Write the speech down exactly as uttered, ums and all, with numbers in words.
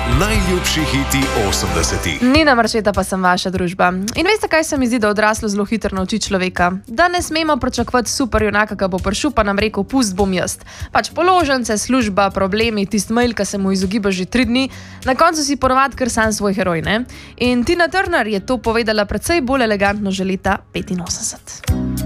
Najljubši hiti osemdesetih. Nina Marčeta pa sem vaša družba. In veste, kaj se mi zdi, da odraslo zelo hitro nauči človeka? Da ne smemo pričakovati super junaka, ki bo prišel pa nam rekel, pust bom jaz. Pač položnice, služba, problemi, tist mail, ki se mu izogiba že tri dni, na koncu si ponovadi kar sam svoj heroj, ne? In Tina Turner je to povedala precej bolj elegantno že leta petinosemdeset.